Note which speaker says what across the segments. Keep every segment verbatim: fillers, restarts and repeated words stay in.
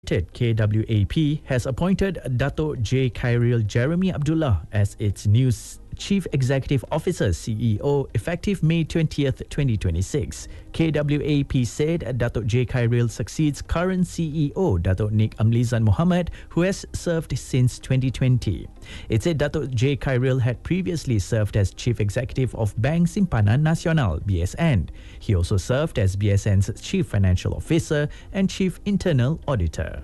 Speaker 1: K W A P has appointed Dato' J. Khairil Jeremy Abdullah as its new s- Chief Executive Officer C E O effective May twentieth, twenty twenty-six. K W A P said Dato' J. Khairil succeeds current C E O Dato' Nik Amlizan Mohamad, who has served since twenty twenty. It said Dato' J. Khairil had previously served as Chief Executive of Bank Simpanan Nasional B S N. He also served as B S N's Chief Financial Officer and Chief Internal Auditor.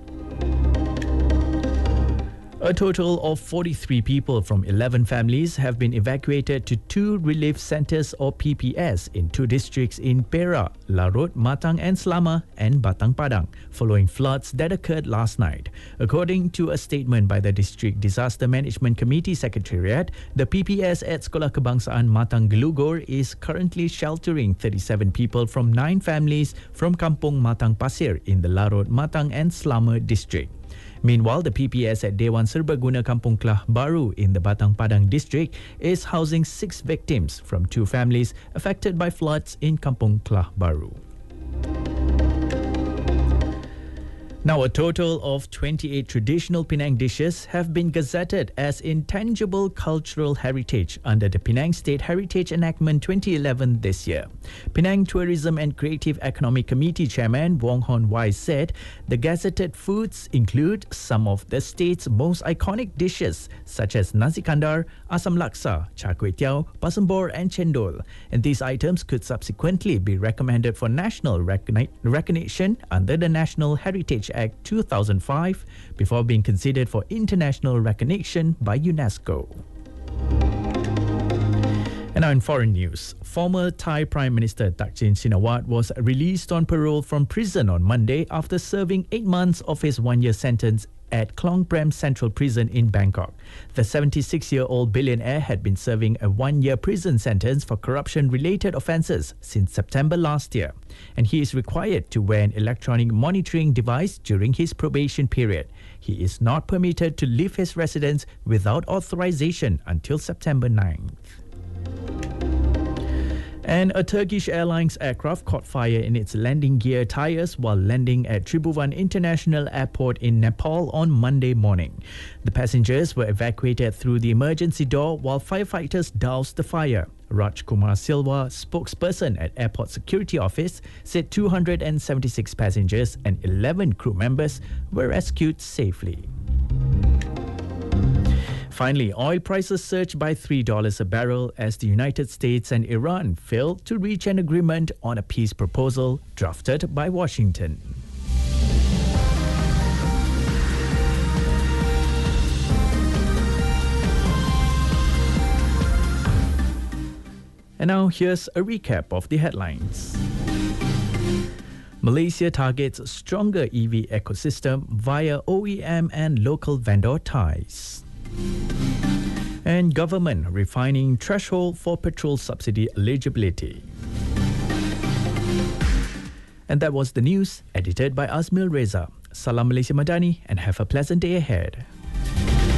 Speaker 1: A total of forty-three people from eleven families have been evacuated to two relief centres or P P S in two districts in Perak, Larut, Matang and Selama and Batang Padang following floods that occurred last night. According to a statement by the District Disaster Management Committee Secretariat, the P P S at Sekolah Kebangsaan Matang Gelugor is currently sheltering thirty-seven people from nine families from Kampung Matang Pasir in the Larut, Matang and Selama district. Meanwhile, the P P S at Dewan Serbaguna Kampung Kelah Baru in the Batang Padang district is housing six victims from two families affected by floods in Kampung Kelah Baru. Now, a total of twenty-eight traditional Penang dishes have been gazetted as intangible cultural heritage under the Penang State Heritage Enactment twenty eleven this year. Penang Tourism and Creative Economic Committee Chairman Wong Hon Wai said the gazetted foods include some of the state's most iconic dishes such as nasi kandar, asam laksa, char kway teow, pasembor and chendol. And these items could subsequently be recommended for national recogni- recognition under the National Heritage Act two thousand five before being considered for international recognition by UNESCO. And now in foreign news, former Thai Prime Minister Thaksin Shinawatra was released on parole from prison on Monday after serving eight months of his one-year sentence at Klong Prem Central Prison in Bangkok. The seventy-six-year-old billionaire had been serving a one-year prison sentence for corruption-related offences since September last year, and he is required to wear an electronic monitoring device during his probation period. He is not permitted to leave his residence without authorization until September ninth. And a Turkish Airlines aircraft caught fire in its landing gear tyres while landing at Tribhuvan International Airport in Nepal on Monday morning. The passengers were evacuated through the emergency door while firefighters doused the fire. Raj Kumar Silva, spokesperson at Airport Security Office, said two hundred seventy-six passengers and eleven crew members were rescued safely. Finally, oil prices surged by three dollars a barrel as the United States and Iran failed to reach an agreement on a peace proposal drafted by Washington. And now here's a recap of the headlines. Malaysia targets stronger E V ecosystem via O E M and local vendor ties. And government refining threshold for petrol subsidy eligibility. And that was the news edited by Azmil Reza. Salam Malaysia Madani and have a pleasant day ahead.